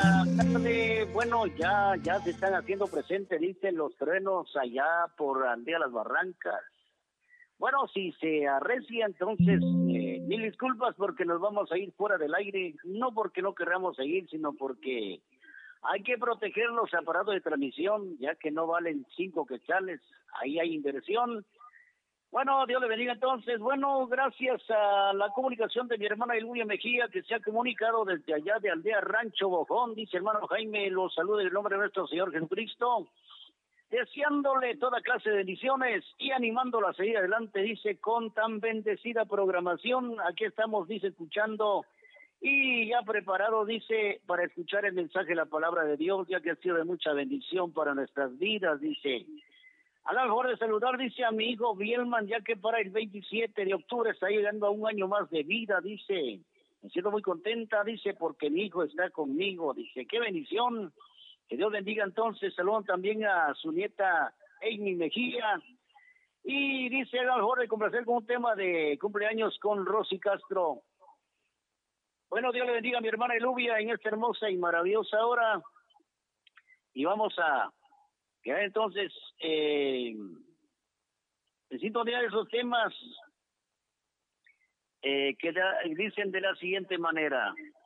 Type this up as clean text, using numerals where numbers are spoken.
tarde. Bueno, ya se están haciendo presentes, dicen los truenos allá por Andía Las Barrancas. Bueno, si se arrecia, entonces, mil disculpas porque nos vamos a ir fuera del aire, no porque no queramos seguir, sino porque hay que proteger los aparatos de transmisión, ya que no valen 5 quetzales, ahí hay inversión. Bueno, Dios le bendiga entonces. Bueno, gracias a la comunicación de mi hermana Elvia Mejía, que se ha comunicado desde allá de Aldea Rancho Bojón, dice hermano Jaime, los saluda en el nombre de nuestro Señor Jesucristo, deseándole toda clase de bendiciones y animándola a seguir adelante, dice, con tan bendecida programación. Aquí estamos, dice, escuchando y ya preparado, dice, para escuchar el mensaje de la palabra de Dios, ya que ha sido de mucha bendición para nuestras vidas, dice. Haga el favor de saludar, dice, a mi hijo Bielman, ya que para el 27 de octubre está llegando a un año más de vida, dice. Me siento muy contenta, dice, porque mi hijo está conmigo, dice. ¡Qué bendición! Que Dios bendiga entonces. Saludan también a su nieta Amy Mejía. Y dice, haga el favor de complacer con un tema de cumpleaños con Rosy Castro. Bueno, Dios le bendiga a mi hermana Elubia en esta hermosa y maravillosa hora. Y vamos a quedar entonces en sintonía de esos temas que dicen de la siguiente manera.